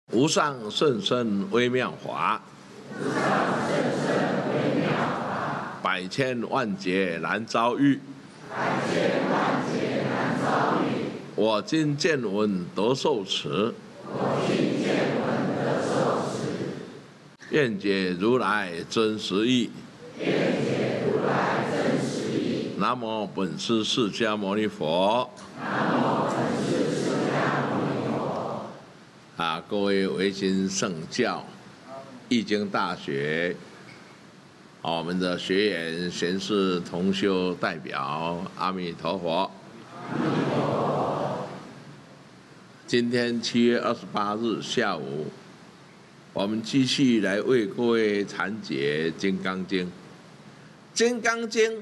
无上甚深微妙法，百千万劫难遭遇。我今见闻得受持，愿解如来真实义。南无本师释迦牟尼佛。各位维新圣教易经大学我们的学员、贤士、同修代表，阿弥陀佛。今天7月28日下午，我们继续来为各位阐解《金刚经》。《金刚经》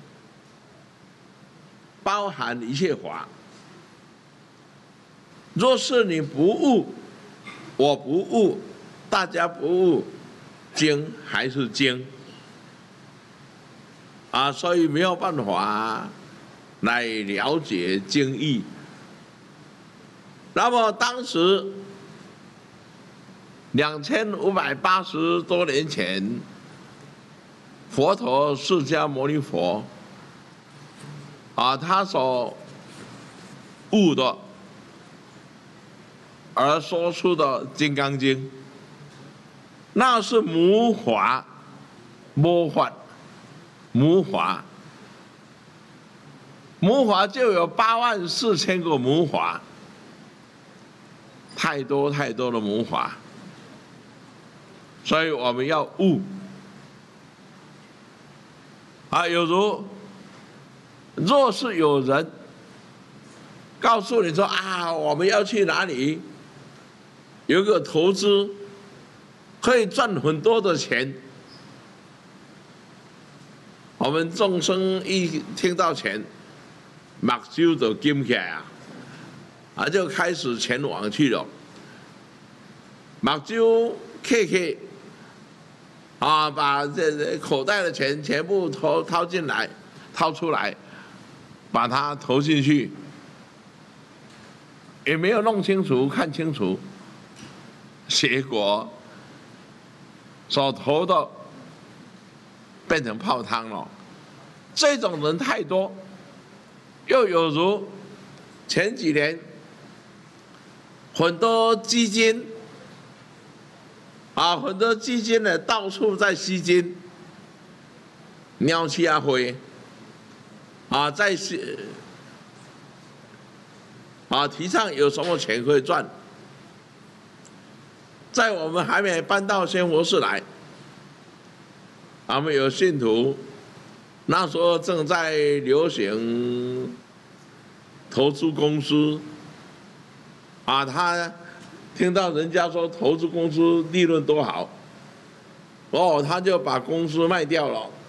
包含一切法，若是你不悟，我不悟，大家不悟，经还是经所以没有办法来了解经义。那么当时2580多年前，佛陀释迦牟尼佛他所悟的而说出的《金刚经》，那是母法、魔法、母法。母法就有84000个母法，太多太多的母法，所以我们要悟。有若是有人告诉你说我们要去哪里，有个投资可以赚很多的钱，我们众生一听到钱，目睭就金起来就开始前往去了。目睭刻把这口袋的钱全部掏进来，掏出来，把它投进去，也没有弄清楚、看清楚，结果所投的变成泡汤了。这种人太多，又有如前几年很多基金很多基金呢到处在吸金，鸟气灰在提倡有什么钱可以赚。在我们还没搬到仙佛寺来，我们有信徒那时候正在流行投资公司他听到人家说投资公司利润多好他就把公司卖掉了